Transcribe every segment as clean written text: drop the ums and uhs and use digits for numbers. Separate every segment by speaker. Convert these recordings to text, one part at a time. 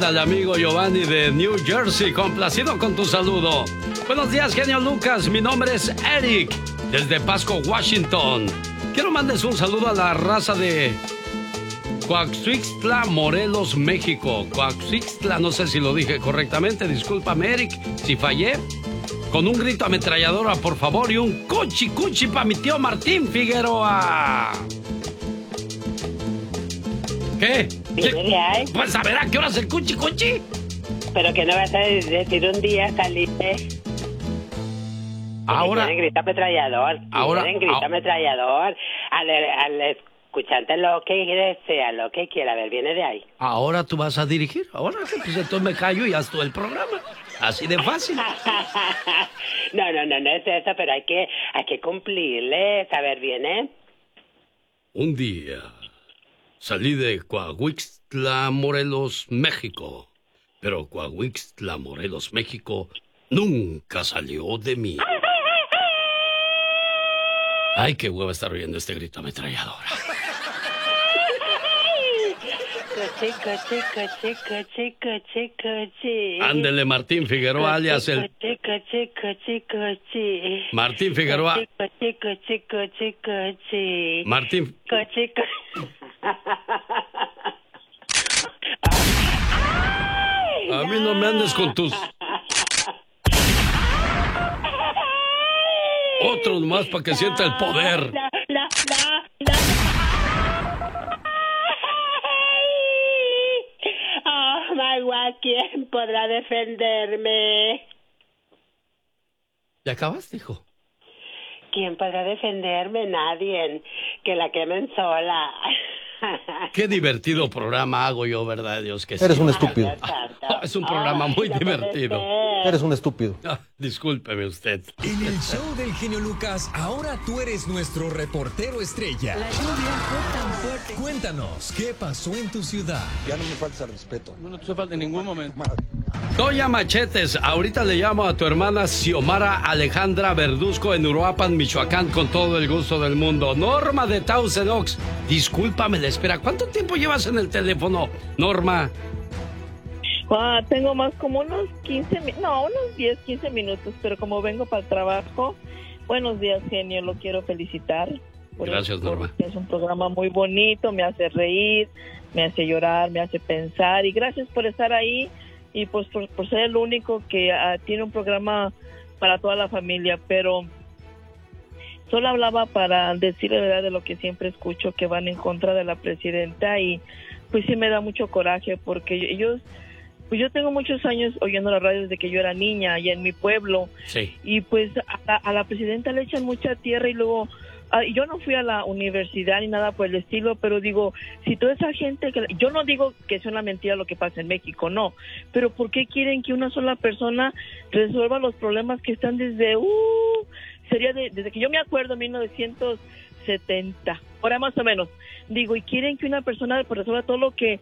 Speaker 1: al amigo Giovanni de New Jersey, complacido con tu saludo. Buenos días, genio Lucas, mi nombre es Eric, desde Pasco, Washington. Quiero mandes un saludo a la raza de Coaxixtla, Morelos, México. Coaxixtla, no sé si lo dije correctamente, discúlpame, Eric, si fallé. Con un grito ametralladora, por favor, y un cuchi cuchi para mi tío Martín Figueroa. ¿Qué? Pues a ver, ¿a qué hora es el cuchi cuchi?
Speaker 2: Pero que no vas a decir un día saliste.
Speaker 1: Ahora.
Speaker 2: Quieren grito ametrallador. Quieren grito ametrallador. Al escuchante lo que desea, lo que quiera. A ver, viene de ahí.
Speaker 1: Ahora tú vas a dirigir. Ahora, pues entonces me callo y haz todo el programa. Así de fácil.
Speaker 2: No es eso, pero hay que cumplirle. A ver, viene.
Speaker 1: Un día salí de Coahuixtla, Morelos, México. Pero Coahuixtla, Morelos, México nunca salió de mí. Ay, qué hueva estar oyendo este grito ametralladora. Ándele, Martín Figueroa, alias el... Martín Figueroa. Martín... A mí no me andes con tus... Otros más para que sienta el poder.
Speaker 2: Oh, Magua, ¿quién podrá defenderme?
Speaker 1: ¿Ya acabas, hijo?
Speaker 2: ¿Quién podrá defenderme? Nadie. Que la quemen sola.
Speaker 1: Qué divertido programa hago yo, ¿verdad, Dios? Que sí.
Speaker 3: Eres un estúpido.
Speaker 1: Es un programa muy divertido.
Speaker 3: Eres un estúpido.
Speaker 1: Discúlpeme usted.
Speaker 4: En el show del genio Lucas, ahora tú eres nuestro reportero estrella.
Speaker 5: La lluvia fue tan fuerte.
Speaker 4: Cuéntanos, ¿qué pasó en tu ciudad?
Speaker 3: Ya no me falta el respeto.
Speaker 6: No te falta en ningún momento.
Speaker 1: Doña Machetes, ahorita le llamo a tu hermana Xiomara Alejandra Verduzco en Uruapan, Michoacán, con todo el gusto del mundo. Norma de Thousand Oaks, discúlpame la espera. ¿Cuánto tiempo llevas en el teléfono, Norma?
Speaker 7: Tengo más como unos 10, 15 minutos, pero como vengo para el trabajo, buenos días, genio, lo quiero felicitar.
Speaker 1: Gracias, Norma.
Speaker 7: Es un programa muy bonito, me hace reír, me hace llorar, me hace pensar, y gracias por estar ahí y pues por ser el único que tiene un programa para toda la familia, pero solo hablaba para decir la verdad de lo que siempre escucho, que van en contra de la presidenta, y pues sí me da mucho coraje porque ellos... Pues yo tengo muchos años oyendo la radio desde que yo era niña allá en mi pueblo.
Speaker 1: Sí.
Speaker 7: Y pues a la presidenta le echan mucha tierra y luego... yo no fui a la universidad ni nada por el estilo, pero digo, si toda esa gente... yo no digo que sea una mentira lo que pasa en México, no. Pero ¿por qué quieren que una sola persona resuelva los problemas que están desde... sería desde que yo me acuerdo, 1970. Ahora más o menos. Digo, y quieren que una persona resuelva todo lo que...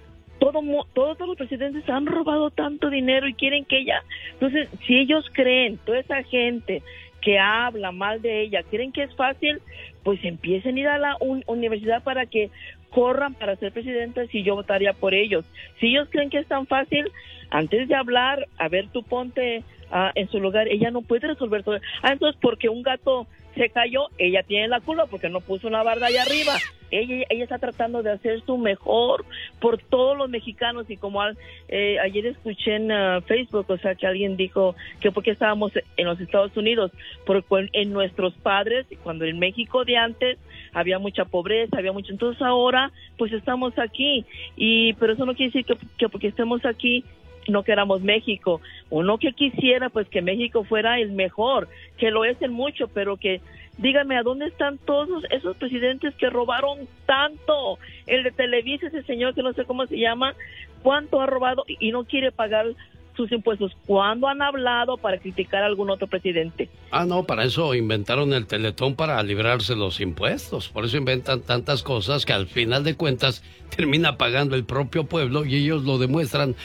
Speaker 7: Todos los presidentes han robado tanto dinero y quieren que ella... Entonces, si ellos creen, toda esa gente que habla mal de ella, creen que es fácil, pues empiecen a ir a la universidad para que corran para ser presidentes y yo votaría por ellos. Si ellos creen que es tan fácil, antes de hablar, a ver, tú ponte en su lugar. Ella no puede resolver todo. Entonces, porque un gato se cayó, ella tiene la culpa porque no puso una barda allá arriba. Ella está tratando de hacer su mejor por todos los mexicanos, y como ayer escuché en Facebook, o sea, que alguien dijo que porque estábamos en los Estados Unidos, porque en nuestros padres, cuando en México de antes había mucha pobreza, entonces ahora pues estamos aquí, pero eso no quiere decir que porque estemos aquí no queramos México. Uno que quisiera pues que México fuera el mejor, que lo es en mucho, pero que díganme, ¿a dónde están todos esos presidentes que robaron tanto? El de Televisa, ese señor que no sé cómo se llama, ¿cuánto ha robado y no quiere pagar sus impuestos? ¿Cuándo han hablado para criticar a algún otro presidente?
Speaker 1: No, para eso inventaron el Teletón, para librarse los impuestos. Por eso inventan tantas cosas que al final de cuentas termina pagando el propio pueblo, y ellos lo demuestran